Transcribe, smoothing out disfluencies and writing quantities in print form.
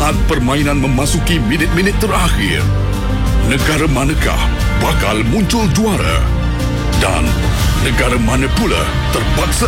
Saat permainan memasuki minit-minit terakhir, negara manakah bakal muncul juara? Dan negara mana pula terpaksa